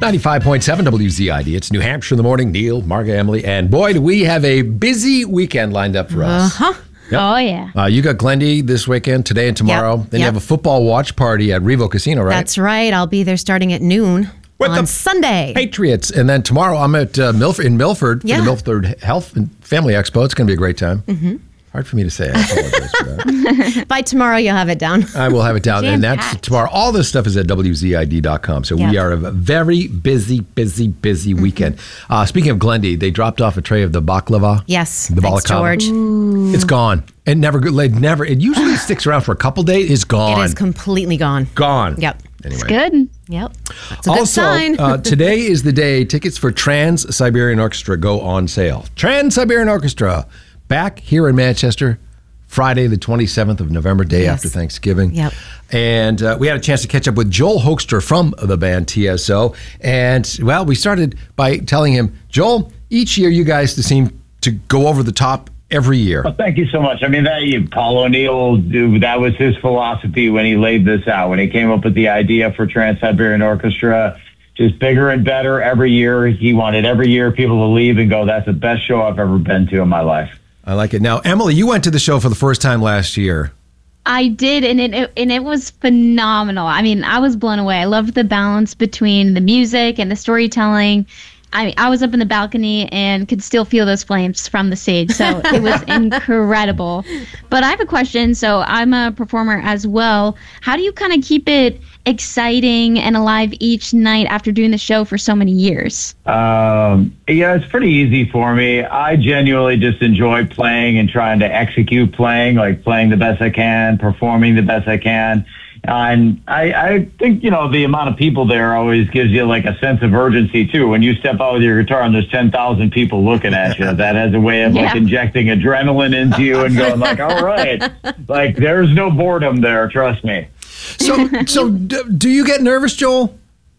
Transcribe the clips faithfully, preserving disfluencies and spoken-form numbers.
ninety-five point seven W Z I D. It's New Hampshire in the morning. Neil, Marga, Emily, and boy, do we have a busy weekend lined up for us. Uh-huh. Yep. Oh, yeah. Uh, you got Glendy this weekend, today and tomorrow. Yep. Then you Yep. have a football watch party at Revo Casino, right? That's right. I'll be there starting at noon With on the Sunday. Patriots. And then tomorrow I'm at uh, Milford in Milford for Yeah. the Milford Health and Family Expo. It's going to be a great time. Mm-hmm. Hard for me to say. I apologize for that. By tomorrow, you'll have it down. I will have it down. And that's Jam-packed. tomorrow. All this stuff is at W Z I D dot com. So we Yeah. are a very busy, busy, busy Mm-hmm. weekend. Uh, speaking of Glendy, they dropped off a tray of the baklava. Yes. The Thanks, balaclava. George. It's gone. It never, it never, it usually sticks around for a couple days. It's gone. It is completely gone. Gone. Yep. Anyway. Good. Yep. That's a good Also, sign. uh, today is the day tickets for Trans-Siberian Orchestra go on sale. Trans-Siberian Orchestra, back here in Manchester, Friday, the twenty-seventh of November, day Yes. after Thanksgiving. Yep. And uh, we had a chance to catch up with Joel Hoekstra from the band T S O. And, well, we started by telling him, Joel, each year you guys seem to go over the top every year. Well, thank you so much. I mean, that Paul O'Neill, dude, that was his philosophy when he laid this out, when he came up with the idea for Trans-Siberian Orchestra. Just bigger and better every year. He wanted every year people to leave and go, that's the best show I've ever been to in my life. I like it. Now, Emily, you went to the show for the first time last year. I did, and it, it and it was phenomenal. I mean, I was blown away. I loved the balance between the music and the storytelling. I mean, I was up in the balcony and could still feel those flames from the stage, so it was incredible. But I have a question. So I'm a performer as well. How do you kind of keep it exciting and alive each night after doing the show for so many years? Um, yeah, it's pretty easy for me. I genuinely just enjoy playing and trying to execute playing, like playing the best I can, performing the best I can. And I, I think, you know, the amount of people there always gives you like a sense of urgency, too. When you step out with your guitar and there's ten thousand people looking at you, that has a way of Yeah. like injecting adrenaline into you and going like, all right, like there's no boredom there. Trust me. So, so d- do you get nervous, Joel?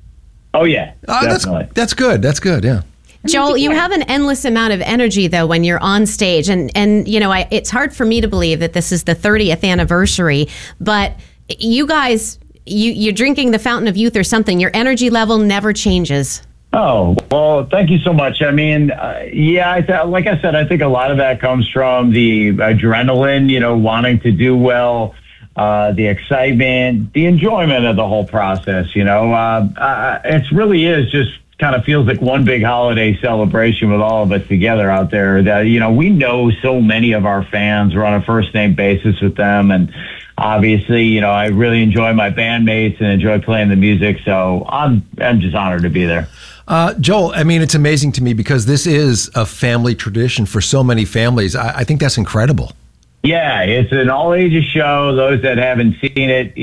Oh, yeah, Uh, that's, definitely. that's good. That's good, yeah. Joel, you have an endless amount of energy, though, when you're on stage. And, and you know, I, it's hard for me to believe that this is the thirtieth anniversary, but you guys, you, you're drinking the fountain of youth or something. Your energy level never changes. Oh, well, thank you so much. I mean, uh, yeah, I th- like I said, I think a lot of that comes from the adrenaline, you know, wanting to do well, uh, the excitement, the enjoyment of the whole process, you know. Uh, uh, it really is just kind of feels like one big holiday celebration with all of us together out there. That, you know, we know so many of our fans. We're on a first-name basis with them, and obviously, you know, I really enjoy my bandmates and enjoy playing the music, so I'm I'm just honored to be there. Uh, Joel, I mean, it's amazing to me because this is a family tradition for so many families. I, I think that's incredible. Yeah, it's an all-ages show. Those that haven't seen it,